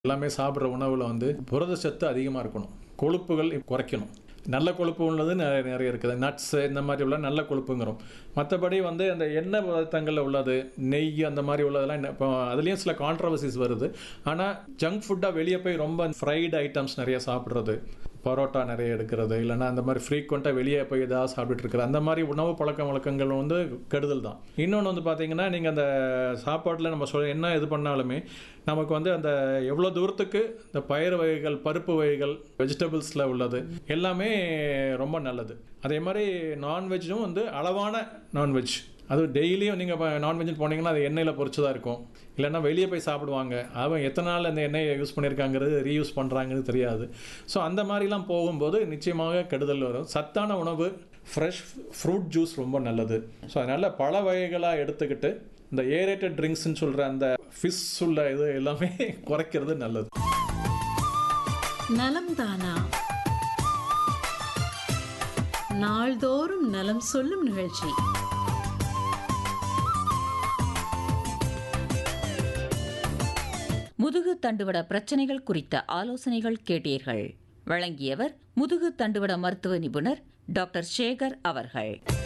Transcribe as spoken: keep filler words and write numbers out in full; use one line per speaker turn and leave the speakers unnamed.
எல்லாமே சாப்பிட்ற உணவில் வந்து புரதச்சத்து அதிகமாக இருக்கணும், கொழுப்புகள் குறைக்கணும். நல்ல கொழுப்பு உள்ளது நிறைய நிறைய இருக்குது, நட்ஸு இந்த மாதிரி உள்ள நல்ல கொழுப்புங்கிறோம். மற்றபடி வந்து அந்த எண்ணெய் பதார்த்தங்களில் உள்ளது, நெய் அந்த மாதிரி உள்ளதெல்லாம் இப்போ அதுலேயும் சில கான்ட்ரவர்சிஸ் வருது. ஆனால் ஜங்க் ஃபுட்டாக வெளியே போய் ரொம்ப ஃப்ரைடு ஐட்டம்ஸ் நிறைய சாப்பிட்றது, பரோட்டா நிறைய எடுக்கிறது, இல்லைனா அந்த மாதிரி ஃப்ரீக்வெண்ட்டாக வெளியே போய் ஏதாவது சாப்பிட்டுட்டு இருக்கிறது, அந்த மாதிரி உணவு பழக்க வழக்கங்கள் வந்து கெடுதல் தான். இன்னொன்று வந்து பார்த்தீங்கன்னா, நீங்கள் அந்த சாப்பாட்டில் நம்ம சொல் என்ன இது பண்ணாலுமே நமக்கு வந்து அந்த எவ்வளோ தூரத்துக்கு இந்த பயிர் வகைகள், பருப்பு வகைகள், வெஜிடபிள்ஸில் உள்ளது எல்லாமே ரொம்ப நல்லது. அதே மாதிரி நான்வெஜ்ஜும் வந்து அளவான நான்வெஜ், அது டெய்லியும் நீங்கள் இப்போ நான்வெஜ்னு போனீங்கன்னா அது எண்ணெயில் பொரிச்சு தான் இருக்கும், இல்லைன்னா வெளியே போய் சாப்பிடுவாங்க, அவன் எத்தனை நாள் அந்த எண்ணெயை யூஸ் பண்ணியிருக்காங்கிறது, ரீயூஸ் பண்ணுறாங்கிறது தெரியாது. ஸோ அந்த மாதிரிலாம் போகும்போது நிச்சயமாக கெடுதல் வரும். சத்தான உணவு, ஃப்ரெஷ் ஃப்ரூட் ஜூஸ் ரொம்ப நல்லது. ஸோ அதனால் பல வகைகளாக எடுத்துக்கிட்டு இந்த ஏரேட்டட் ட்ரிங்க்ஸ்ன்னு சொல்கிற அந்த ஃபிஷ் உள்ள இது எல்லாமே குறைக்கிறது நல்லது.
நலம் தானா, நாள்தோறும் நலம் சொல்லும் நிகழ்ச்சி.
முதுகு தண்டுவட பிரச்சனைகள் குறித்த ஆலோசனைகள் கேட்டீர்கள். வழங்கியவர் முதுகு தண்டுவட மருத்துவ நிபுணர் டாக்டர் சேகர் அவர்கள்.